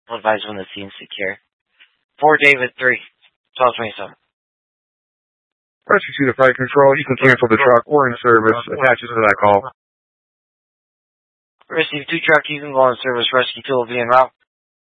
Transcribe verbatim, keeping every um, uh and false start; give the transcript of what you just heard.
I'll advise when the scene's secure. For David three, twelve twenty-seven. Rescue two to Flight Control. You can cancel the truck or in service. Attaches to that call. Rescue two truck, you can go on service. Rescue two will be en route.